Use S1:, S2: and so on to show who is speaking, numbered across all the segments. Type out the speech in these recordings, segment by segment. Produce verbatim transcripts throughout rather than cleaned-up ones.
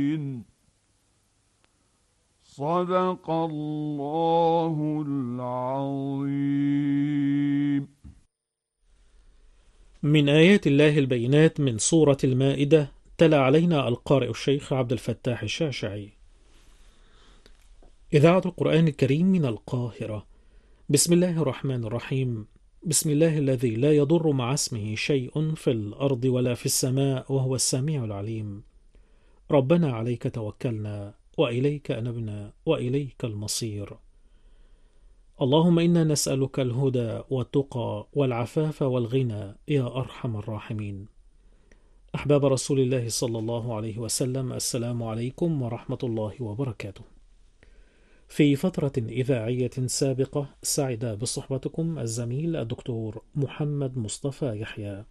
S1: صدق الله العظيم.
S2: من آيات الله البينات من سورة المائدة. تلا علينا القارئ الشيخ عبد الفتاح الشاشعي. إذاعة القرآن الكريم من القاهرة. بسم الله الرحمن الرحيم. بسم الله الذي لا يضر مع اسمه شيء في الأرض ولا في السماء وهو السميع العليم. ربنا عليك توكلنا وإليك أنبنا وإليك المصير. اللهم إنا نسألك الهدى والتقى والعفاف والغنى يا أرحم الراحمين. أحباب رسول الله صلى الله عليه وسلم، السلام عليكم ورحمة الله وبركاته. في فترة إذاعية سابقة سعد بصحبتكم الزميل الدكتور محمد مصطفى يحيى،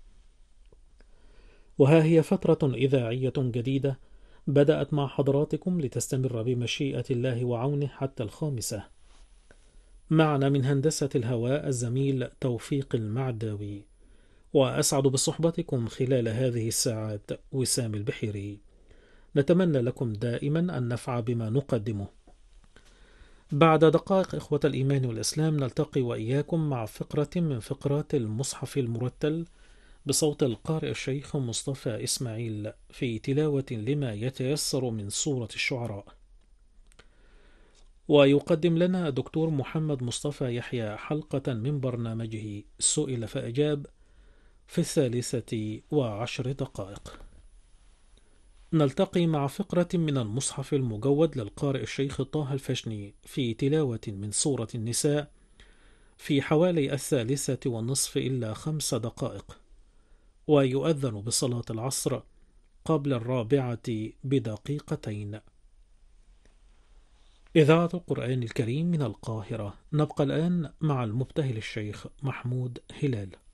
S2: وها هي فترة إذاعية جديدة بدأت مع حضراتكم لتستمر بمشيئة الله وعونه حتى الخامسة. معنا من هندسة الهواء الزميل توفيق المعداوي، وأسعد بصحبتكم خلال هذه الساعات وسام البحيري. نتمنى لكم دائما النفع بما نقدمه. بعد دقائق إخوة الإيمان والإسلام نلتقي وإياكم مع فقرة من فقرات المصحف المرتل بصوت القارئ الشيخ مصطفى إسماعيل في تلاوة لما يتيسر من سورة الشعراء. ويقدم لنا الدكتور محمد مصطفى يحيى حلقة من برنامجه سئل فأجاب في الثالثة وعشر دقائق. نلتقي مع فقرة من المصحف المجود للقارئ الشيخ طه الفشني في تلاوة من سورة النساء في حوالي الثالثة والنصف إلا خمس دقائق، ويؤذن بصلاة العصر قبل الرابعة بدقيقتين. إذاعة القرآن الكريم من القاهرة. نبقى الآن مع المبتهل الشيخ محمود هلال.